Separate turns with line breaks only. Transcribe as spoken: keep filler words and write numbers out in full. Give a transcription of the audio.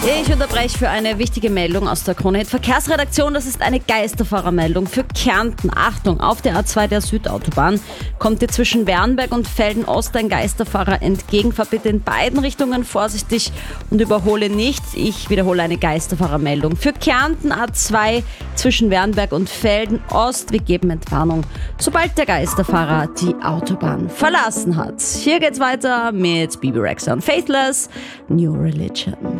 Ich unterbreche für eine wichtige Meldung aus der Krone Hit Verkehrsredaktion. Das ist eine Geisterfahrermeldung für Kärnten. Achtung, auf der A zwei der Südautobahn kommt dir zwischen Wernberg und Velden Ost ein Geisterfahrer entgegen. Fahr bitte in beiden Richtungen vorsichtig und überhole nicht. Ich wiederhole eine Geisterfahrermeldung für Kärnten A zwei zwischen Wernberg und Velden Ost. Wir geben Entwarnung, sobald der Geisterfahrer die Autobahn verlassen hat. Hier geht's weiter mit Bebe Rexha und Faithless, New Religion.